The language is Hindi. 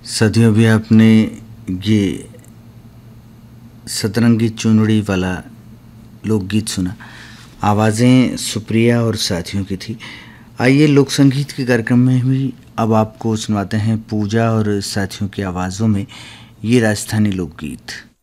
साथियों, अभी आपने ये सतरंगी चुनड़ी वाला लोकगीत सुना। आवाज़ें सुप्रिया और साथियों की थी। आइए लोक संगीत के कार्यक्रम में भी अब आपको सुनाते हैं पूजा और साथियों की आवाज़ों में ये राजस्थानी लोकगीत।